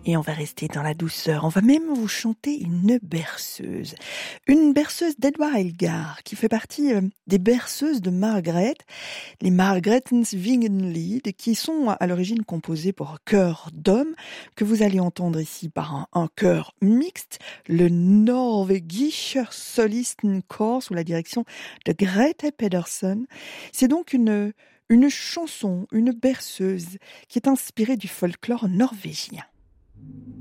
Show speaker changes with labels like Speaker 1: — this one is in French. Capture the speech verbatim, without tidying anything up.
Speaker 1: Et on va rester dans la douceur. On va même vous chanter une berceuse. Une berceuse d'Edouard Elgar, qui fait partie euh, des berceuses de Margaret, les Margretensvingenlied, qui sont à l'origine composées pour chœur d'hommes, que vous allez entendre ici par un, un chœur mixte, le Norwegischer Solistenchor, sous la direction de Grete Pedersen. C'est donc une, une chanson, une berceuse, qui est inspirée du folklore norvégien.